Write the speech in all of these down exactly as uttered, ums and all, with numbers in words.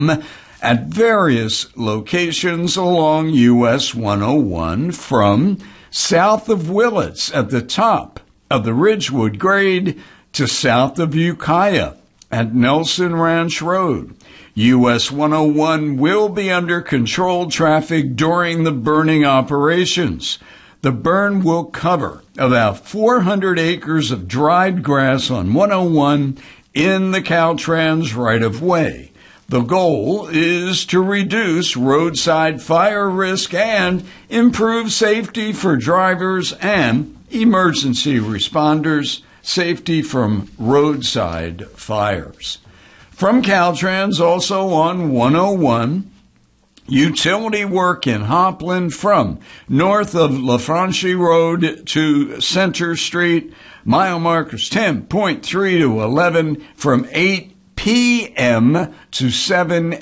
at various locations along U S one oh one from south of Willits at the top of the Ridgewood grade to south of Ukiah at Nelson Ranch Road. U S one oh one will be under controlled traffic during the burning operations. The burn will cover about four hundred acres of dried grass on one oh one in the Caltrans right-of-way. The goal is to reduce roadside fire risk and improve safety for drivers and emergency responders, safety from roadside fires. From Caltrans, also on one oh one, utility work in Hopland from north of LaFranchi Road to Center Street. Mile markers ten point three to eleven from eight p.m. to seven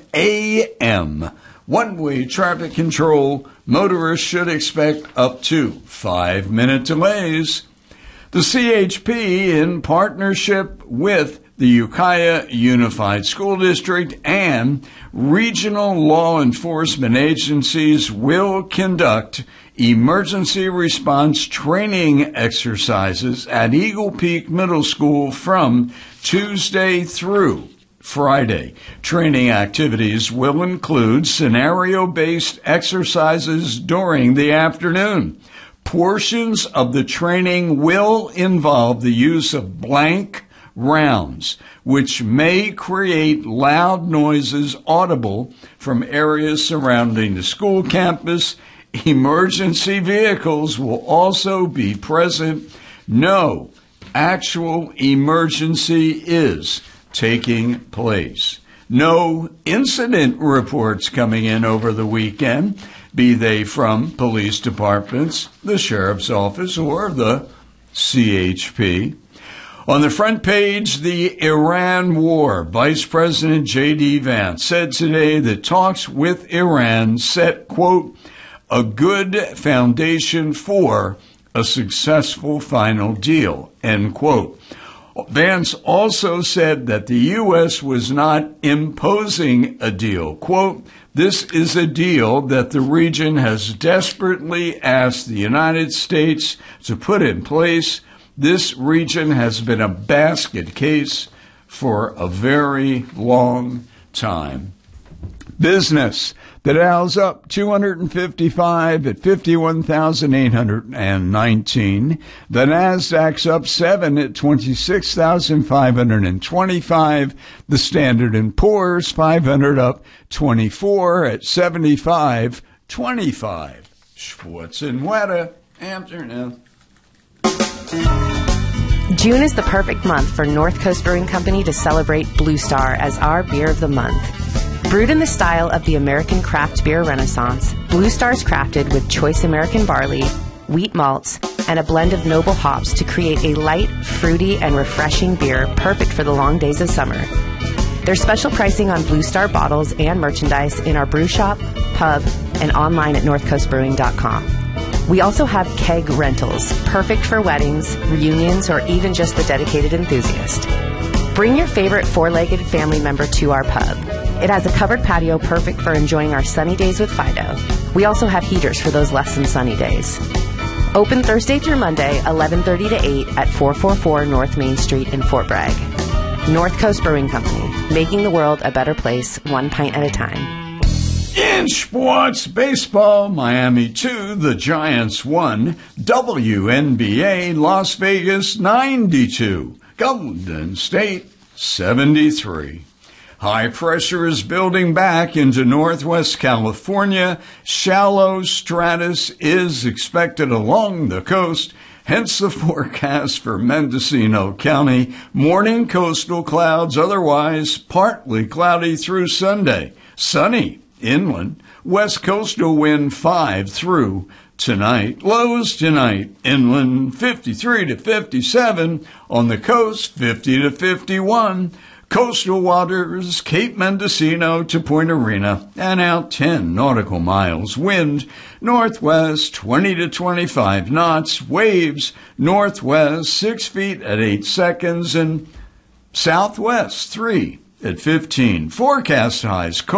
a.m. One-way traffic control. Motorists should expect up to five-minute delays. The C H P, in partnership with the Ukiah Unified School District and regional law enforcement agencies, will conduct emergency response training exercises at Eagle Peak Middle School from Tuesday through Friday. Training activities will include scenario-based exercises during the afternoon. Portions of the training will involve the use of blank rounds, which may create loud noises audible from areas surrounding the school campus. Emergency vehicles will also be present. No actual emergency is taking place. No incident reports coming in over the weekend, be they from police departments, the sheriff's office, or the C H P. On the front page, the Iran war. Vice President J D. Vance said today that talks with Iran set, quote, a good foundation for a successful final deal, end quote. Vance also said that the U S was not imposing a deal. Quote, this is a deal that the region has desperately asked the United States to put in place. This region has been a basket case for a very long time. Business. The Dow's up two hundred fifty-five at fifty-one thousand eight hundred nineteen. The Nasdaq's up seven at twenty-six thousand five hundred twenty-five. The Standard and Poor's five hundred up twenty-four at seventy-five twenty-five. Schwartz and Wetter, afternoon. June is the perfect month for North Coast Brewing Company to celebrate Blue Star as our beer of the month. Brewed in the style of the American craft beer renaissance, Blue Star is crafted with choice American barley, wheat malts, and a blend of noble hops to create a light, fruity, and refreshing beer perfect for the long days of summer. There's special pricing on Blue Star bottles and merchandise in our brew shop, pub, and online at north coast brewing dot com. We also have keg rentals, perfect for weddings, reunions, or even just the dedicated enthusiast. Bring your favorite four-legged family member to our pub. It has a covered patio perfect for enjoying our sunny days with Fido. We also have heaters for those less than sunny days. Open Thursday through Monday, eleven thirty to eight at four forty-four North Main Street in Fort Bragg. North Coast Brewing Company, making the world a better place, one pint at a time. In sports, baseball, Miami two, the Giants one, W N B A, Las Vegas ninety-two, Golden State seventy-three. High pressure is building back into northwest California. Shallow stratus is expected along the coast, hence the forecast for Mendocino County. Morning coastal clouds, otherwise partly cloudy through Sunday. Sunny inland. West coastal wind five through tonight. Lows tonight inland fifty-three to fifty-seven. On the coast fifty to fifty-one. Coastal waters, Cape Mendocino to Point Arena, and out ten nautical miles. Wind, northwest, twenty to twenty-five knots. Waves, northwest, six feet at eight seconds, and southwest, three at fifteen. Forecast highs